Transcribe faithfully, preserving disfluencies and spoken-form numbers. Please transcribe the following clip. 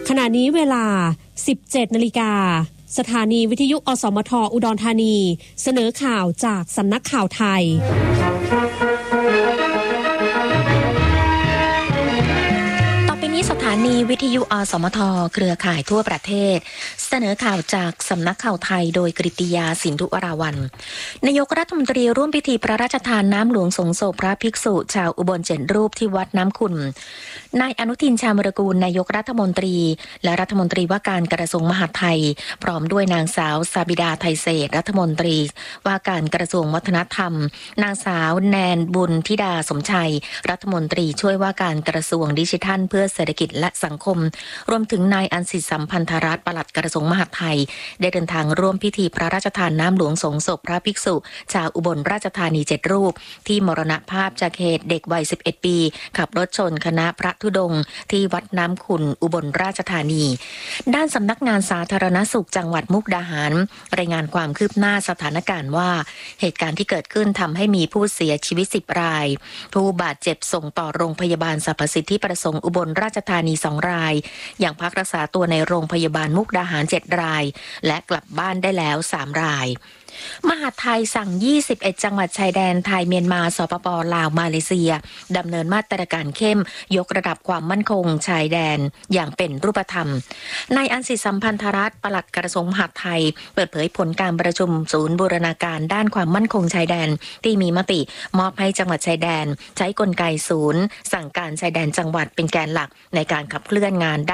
ขณะนี้เวลา สิบเจ็ดนาฬิกาสถานีวิทยุอสมทอุดรธานีเสนอข่าวจากสำนักข่าวไทยสถานีวิทยุอสมทเครือข่ายทั่วประเทศเสนอข่าวจากสำนักข่าวไทยโดยกฤติยาสินธุวราวัลย์นายกรัฐมนตรีร่วมพิธีพระราชทานน้ำหลวงสงศพพระภิกษุชาวอุบลเจ็ดรูปที่วัดน้ำขุ่นนายอนุทินชาญวิรากูลนายกรัฐมนตรีและรัฐมนตรีว่าการกระทรวงมหาดไทยพร้อมด้วยนางสาวซาบิดาไทยเศษรัฐมนตรีว่าการกระทรวงวัฒนธรรมนางสาวแนนบุญธิดาสมชัยรัฐมนตรีช่วยว่าการกระทรวงดิจิทัลเพื่อเศรษฐกิจและสังคมรวมถึงนายอันสิทธิสัมพันธรัตน์ปลัดกระทรวงมหาดไทยได้เดินทางร่วมพิธีพระราชทานน้ำหลวงสงศพพระภิกษุชาวอุบลราชธานีเจ็ดรูปที่มรณภาพจากเหตุเด็กวัยสิบเอ็ดปีขับรถชนคณะพระธุดงค์ที่วัดน้ำขุ่นอุบลราชธานีด้านสำนักงานสาธารณสุขจังหวัดมุกดาหารรายงานความคืบหน้าสถานการณ์ว่าเหตุการณ์ที่เกิดขึ้นทำให้มีผู้เสียชีวิตสิบรายผู้บาดเจ็บส่งต่อโรงพยาบาลสรรพสิทธิประสงค์อุบลราชธานีสองรายอย่างพักรักษาตัวในโรงพยาบาลมุกดาหารเจ็ดรายและกลับบ้านได้แล้วสามรายมหาดไทยสั่งยี่สิบเอ็ดจังหวัดชายแดนไทยเมียนมาสปปลาวมาเลเซียดำเนินมาตรการเข้มยกระดับความมั่นคงชายแดนอย่างเป็นรูปธรรมนายอันสิทธิสัมพันธรัตน์ปลัดกระทรวงมหาดไทยเปิดเผยผลการประชุมศูนย์บูรณาการด้านความมั่นคงชายแดนที่มีมติมอบให้จังหวัดชายแดนใช้กลไกศูนย์สั่งการชายแดนจังหวัดเป็นแกนหลักในการขับเคลื่อนงาน